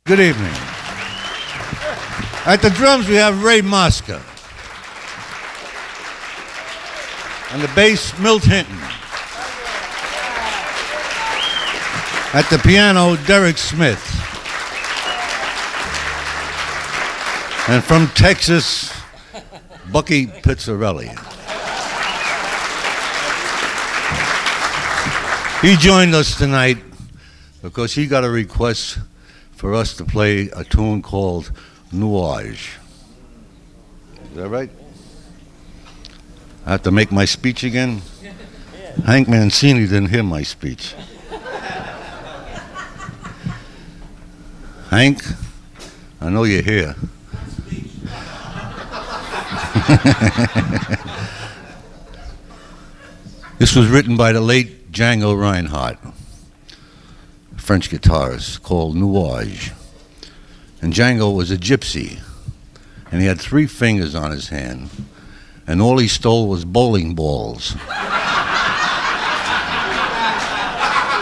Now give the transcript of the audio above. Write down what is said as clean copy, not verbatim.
Good evening. At the drums, we have Ray Mosca. On the bass, Milt Hinton. At the piano, Derek Smith. And from Texas, Bucky Pizzarelli. He joined us tonight because he got a request for us to play a tune called Nuage. Is that right? I have to make my speech again? Hank Mancini didn't hear my speech. Hank, I know you're here. This was written by the late Django Reinhardt, a French guitarist, called Nuage. And Django was a gypsy, and he had 3 fingers on his hand, and all he stole was bowling balls.